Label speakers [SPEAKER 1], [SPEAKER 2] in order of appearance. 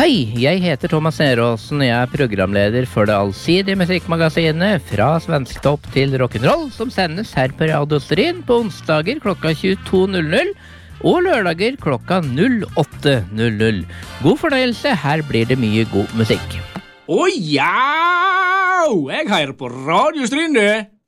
[SPEAKER 1] Hei, jeg heter Thomas Neråsen, og jeg programleder for det allsidige musikkmagasinet Fra Svensktopp til Rock'n'Roll, som sendes her på Radio Stryn på onsdager klokka 22.00 og lørdager klokka 08.00. God fornøyelse, her blir det mye god musikk.
[SPEAKER 2] Ja! Jeg hører på Radio Stryn, du!